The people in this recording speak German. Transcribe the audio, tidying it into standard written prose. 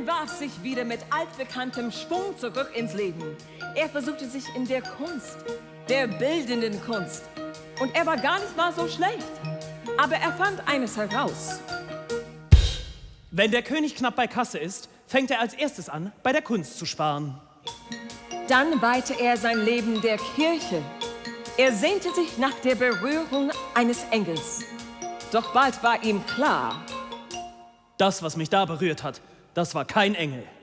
warf sich wieder mit altbekanntem Schwung zurück ins Leben. Er versuchte sich in der Kunst, der bildenden Kunst. Und er war gar nicht mal so schlecht. Aber er fand eines heraus. Wenn der König knapp bei Kasse ist, fängt er als erstes an, bei der Kunst zu sparen. Dann weihte er sein Leben der Kirche. Er sehnte sich nach der Berührung eines Engels. Doch bald war ihm klar: Das, was mich da berührt hat, das war kein Engel.